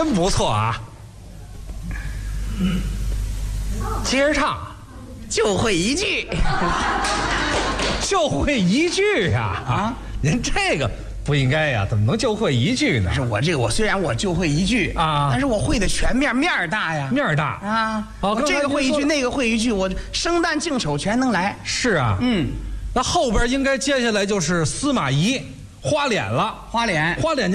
真不错啊！接着唱， 就会一句， 就会一句呀！啊，您这个不应该呀，怎么能就会一句呢？ 是我虽然我就会一句啊， 但是我会的全面大呀， 面大啊！ 哦， 这个会一句，那个会一句，我生旦净丑全能来。 是啊， 嗯， 那后边应该接下来就是司马懿花脸了， 花脸。